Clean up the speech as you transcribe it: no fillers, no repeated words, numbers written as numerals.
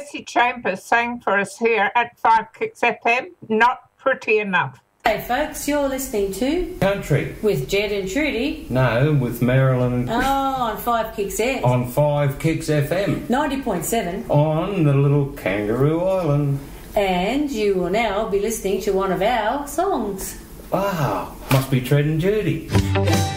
Jesse Chambers sang for us here at 5 Kicks FM, Not Pretty Enough. Hey folks, you're listening to Country with Jed and Trudy. No, with Marilyn on 5 Kicks FM. on 5 Kicks FM 90.7. on the little Kangaroo Island. And you will now be listening to one of our songs. Wow, must be treading dirty.